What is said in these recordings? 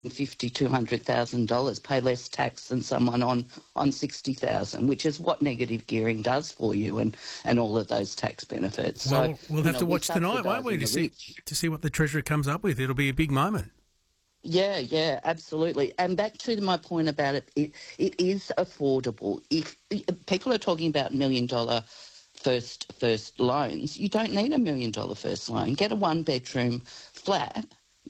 $200,000, pay less tax than someone on 60,000, which is what negative gearing does for you, and all of those tax benefits. Well, so we'll have to watch tonight, won't we, to see what the Treasurer comes up with. It'll be a big moment. Yeah, absolutely. And back to my point about it is affordable. If people are talking about $1 million first loans, you don't need $1 million first loan. Get a one-bedroom flat,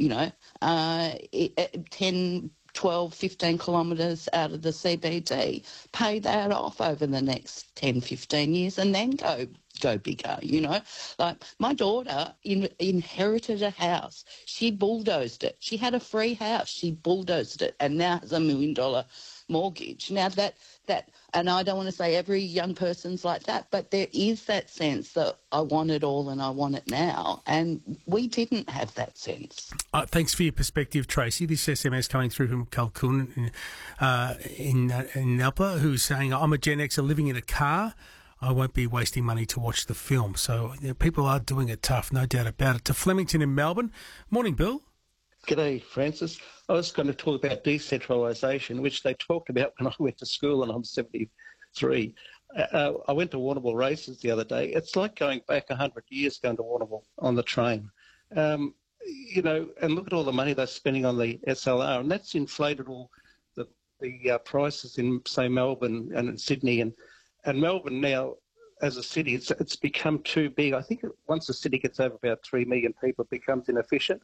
10, 12, 15 kilometres out of the CBD. Pay that off over the next 10, 15 years and then go bigger, Like my daughter inherited a house. She bulldozed it. She had a free house. She bulldozed it and now has $1 million mortgage. Now that and I don't want to say every young person's like that, but there is that sense that I want it all and I want it now, and we didn't have that sense. Thanks for your perspective, Tracy. This SMS coming through from Kalkun in Nalpa, who's saying, I'm a Gen Xer living in a car. I won't be wasting money to watch the film. So people are doing it tough, no doubt about it. To Flemington in Melbourne. Morning, Bill. G'day, Francis. I was going to talk about decentralisation, which they talked about when I went to school, and I'm 73. I went to Warrnambool races the other day. It's like going back 100 years going to Warrnambool on the train. And look at all the money they're spending on the SLR, and that's inflated all the prices in, say, Melbourne and in Sydney. And Melbourne now, as a city, it's become too big. I think once a city gets over about 3 million people, it becomes inefficient.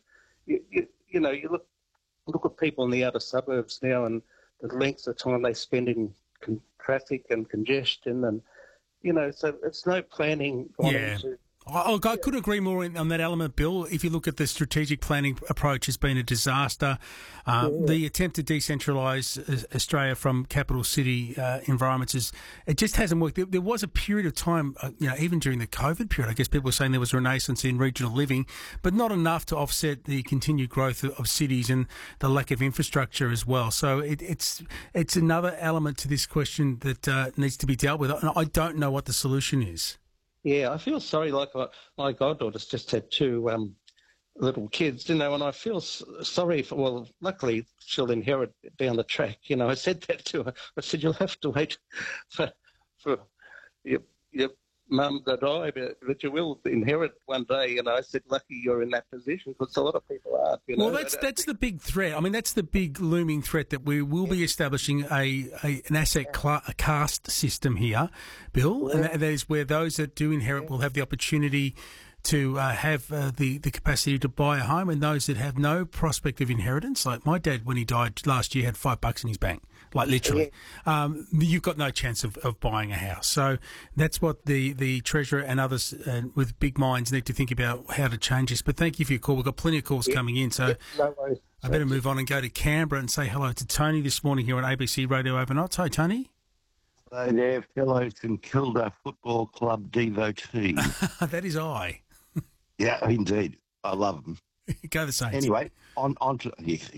You look at people in the outer suburbs now and the length of time they spend in traffic and congestion, and so it's no planning. I couldn't agree more on that element, Bill. If you look at the strategic planning approach, has been a disaster. The attempt to decentralise Australia from capital city environments it just hasn't worked. There was a period of time, even during the COVID period, I guess people were saying there was a renaissance in regional living, but not enough to offset the continued growth of cities and the lack of infrastructure as well. So it's another element to this question that needs to be dealt with, and I don't know what the solution is. Yeah, I feel sorry. Like my goddaughter's just had two little kids, and I feel sorry for. Well, luckily she'll inherit down the track. I said that to her. I said you'll have to wait for your mum to die, but you will inherit one day. And I said, lucky you're in that position, because a lot of people aren't. Well, that's the big threat. I mean, that's the big looming threat, that we will be establishing an asset caste system here, Bill, and that is where those that do inherit will have the opportunity to have the capacity to buy a home, and those that have no prospect of inheritance, like my dad, when he died last year, had $5 in his bank, like literally. You've got no chance of buying a house. So that's what the Treasurer and others with big minds need to think about, how to change this. But thank you for your call. We've got plenty of calls coming in, so no worries. I better move on and go to Canberra and say hello to Tony this morning here on ABC Radio Overnight. Hi, Tony. Hello there, fellow St Kilda Football Club devotee. That is I. Yeah, indeed. I love them. Go the Saints. Anyway, onto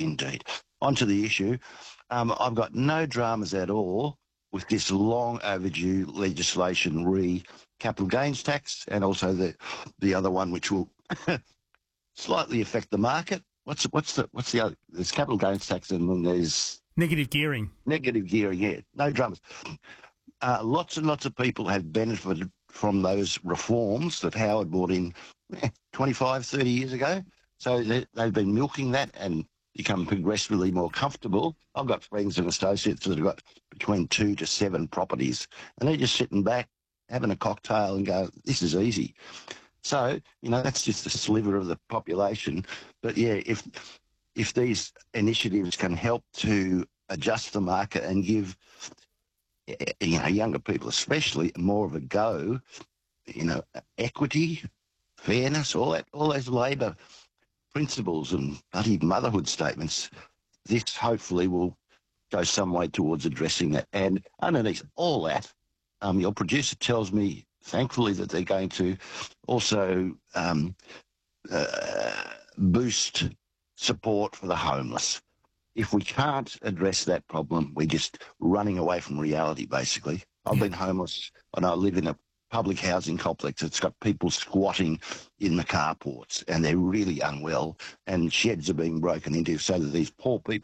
the issue. I've got no dramas at all with this long overdue legislation capital gains tax, and also the other one which will slightly affect the market. What's the other? There's capital gains tax, and then there's negative gearing. Negative gearing, yeah. No dramas. Lots and lots of people have benefited from those reforms that Howard brought in 25, 30 years ago. So they've been milking that and become progressively more comfortable. I've got friends and associates that have got between 2 to 7 properties, and they're just sitting back, having a cocktail and go, this is easy. So, that's just a sliver of the population. But, yeah, if these initiatives can help to adjust the market and give younger people especially more of a go, equity, fairness, all those Labor principles and bloody motherhood statements, this hopefully will go some way towards addressing that. And underneath all that, your producer tells me, thankfully, that they're going to also boost support for the homeless. If we can't address that problem, we're just running away from reality, basically. I've been homeless, and I live in a public housing complex that's got people squatting in the carports, and they're really unwell, and sheds are being broken into so that these poor people